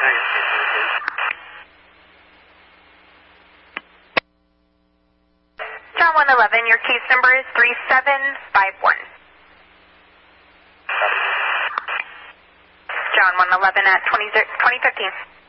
John 111, your case number is 3751. John 111 at 2015.